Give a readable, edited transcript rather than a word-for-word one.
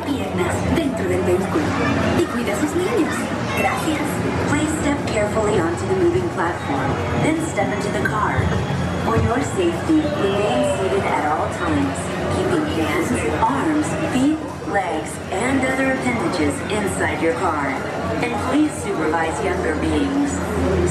piernas dentro del vehículo y cuida a sus niños. Gracias. Please step carefully onto the moving platform, then step into the car. For your safety, remain seated at all times, keeping hands, arms, feet, legs, and other appendages inside your car. And please supervise younger beings.